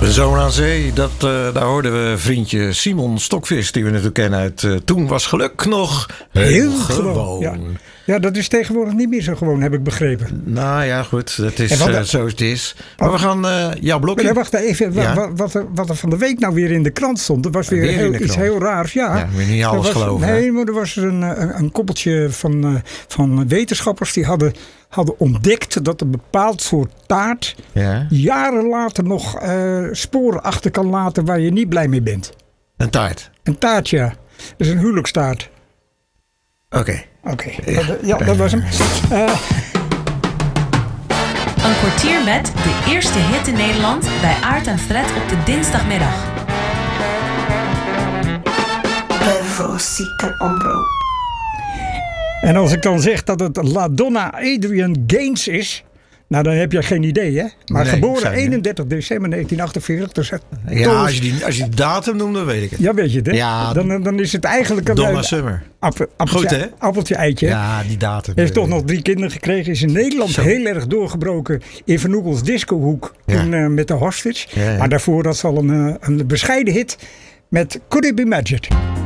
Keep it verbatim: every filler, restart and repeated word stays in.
Zomer aan Zee, dat, uh, daar hoorden we vriendje Simon Stokvis, die we natuurlijk kennen uit uh, Toen was geluk nog heel, heel gewoon. gewoon. Ja. ja, dat is tegenwoordig niet meer zo gewoon, heb ik begrepen. Nou ja, goed, dat is uh, de, zo het is. Maar we gaan uh, jouw blokje. Maar wacht even, ja. wat, wat, er, wat er van de week nou weer in de krant stond, er was weer, weer heel, iets heel raars. Ja, ja wil niet alles was, geloven. Nee, maar er was een, een, een koppeltje van, uh, van wetenschappers die hadden... hadden ontdekt dat een bepaald soort taart ja. jaren later nog uh, sporen achter kan laten waar je niet blij mee bent. Een taart? Een taart, ja. Dat is een huwelijkstaart. Oké. Okay. Oké, okay. ja. ja, dat was hem. Uh, een kwartier met de eerste hit in Nederland bij Aart en Fred op de dinsdagmiddag. Veronica Ombro. En als ik dan zeg dat het La Donna Adrienne Gaines is... Nou, dan heb je geen idee, hè? Maar nee, geboren eenendertig december negentien achtenveertig. Dus ja, als je, die, als je die datum noemt, dan weet ik het. Ja, weet je het, hè? Ja, dan, dan is het eigenlijk... een Donna Summer. Appel, appeltje, Goed, hè? Appeltje eitje. Ja, die datum. Hij heeft toch nog drie kinderen gekregen. Is in Nederland Zo. heel erg doorgebroken in Van Oegels discohoek. Ja. Toen, uh, met de Hostage. Ja, ja. Maar daarvoor had ze al een, een bescheiden hit met Could It Be Magic.